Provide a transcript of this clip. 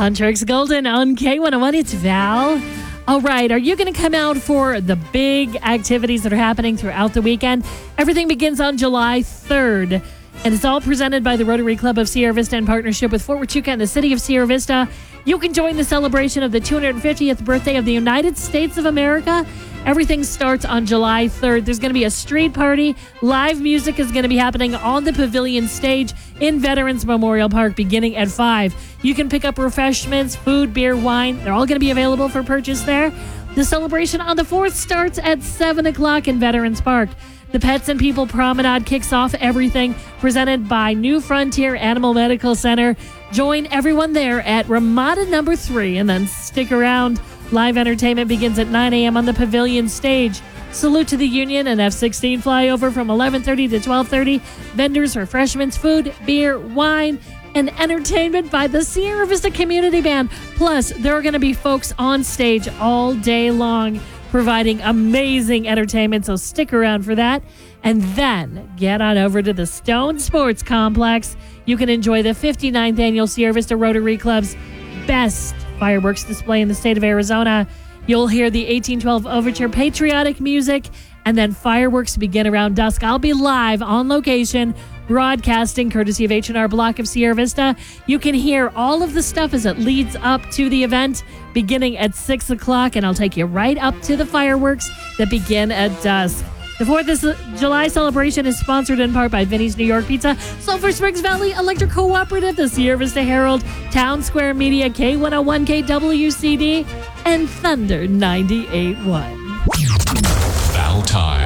Huntrix Golden on K101. It's Val. All right, are you going to come out for the big activities that are happening throughout the weekend? Everything begins on July 3rd, and it's all presented by the Rotary Club of Sierra Vista in partnership with Fort Huachuca and the City of Sierra Vista. You can join the celebration of the 250th birthday of the United States of America. Everything starts on July 3rd. There's going to be a street party. Live music is going to be happening on the pavilion stage in Veterans Memorial Park beginning at 5. You can pick up refreshments, food, beer, wine. They're all going to be available for purchase there. The celebration on the 4th starts at 7 o'clock in Veterans Park. The Pets and People Promenade kicks off everything, presented by New Frontier Animal Medical Center. Join everyone there at Ramada number 3 and then stick around. Live entertainment begins at 9 a.m. on the pavilion stage. Salute to the Union and F-16 flyover from 11:30 to 12:30. Vendors, refreshments, food, beer, wine, and entertainment by the Sierra Vista Community Band. Plus, there are going to be folks on stage all day long providing amazing entertainment, so stick around for that. And then get on over to the Stone Sports Complex. You can enjoy the 59th Annual Sierra Vista Rotary Club's best fireworks display in the state of Arizona. You'll hear the 1812 Overture patriotic music, and then fireworks begin around dusk. I'll be live on location, broadcasting courtesy of H&R Block of Sierra Vista. You can hear all of the stuff as it leads up to the event beginning at 6 o'clock, and I'll take you right up to the fireworks that begin at dusk. The 4th of July celebration is sponsored in part by Vinny's New York Pizza, Sulphur Springs Valley Electric Cooperative, the Sierra Vista Herald, Town Square Media, K101 KWCD, and Thunder 98.1. Val Time.